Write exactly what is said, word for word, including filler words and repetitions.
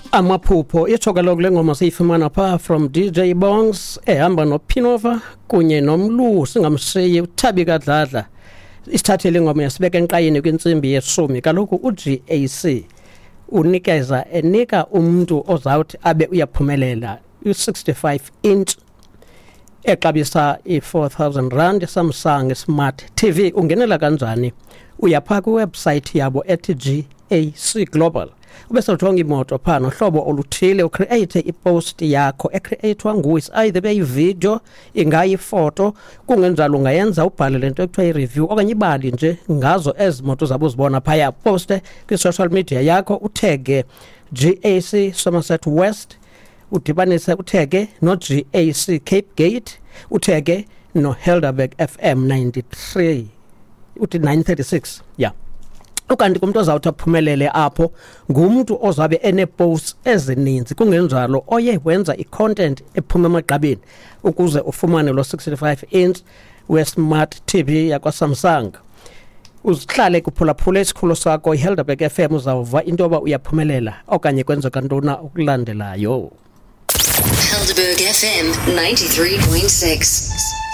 Amaphupho ithoka lokule ngoma siyifumana pha from D J Bongs ehamba no Pinova kunye nomlu singamshiyi uThabi kaDladla. Isithathele ingoma yasibeka enqayeni kwinsimbi yesumi kaloku uG A C unikeza enika umuntu ozawuthi abe uyaphumelela u sixty-five inch exabisa i four thousand rand Samsung Smart T V. Ungenela kanjani? Uyapha ku website yabo ethi G A C Global. Ubese uthonga imoto phana uhlobo oluthile ucreate ipost yakho ecreatewa nguwe either be video ingayi photo kungenjalo ungayenza ubhale lento ekuthiwa i-review okanye ibali nje ngazo ezimoto zabo zibona phaya poste kwi social media yakho utege G A C Somerset West udibanise utege no G A C Cape Gate utege no Helderberg F M ninety-three uthi nine thirty-six yeah. Ukanti kumuntu ozawuthi aphumelele apho ngumuntu ozabe ene posts ezininzi kungenjalo oye wenza icontent ephuma emagqabeni ukuze ufumane lo sixty-five inch we smart T V yakwa Samsung. Uzihlale kuphulaphula isikhulu sakho iHelderberg F M uzawuva into oba uyaphumelela okanye kwenzeka ntona ukulandelayo. Helderberg F M ninety-three point six.